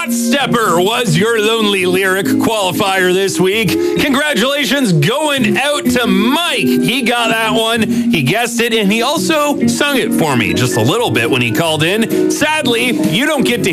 Stepper was your lonely lyric qualifier this week. Congratulations going out to Mike. He got that one. He guessed it, and he also sung it for me just a little bit when he called in. Sadly, you don't get to